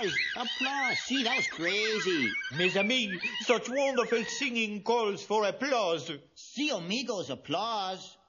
Applause! Applause! See, that was crazy. Mes amis, such wonderful singing calls for applause. See, amigos, applause.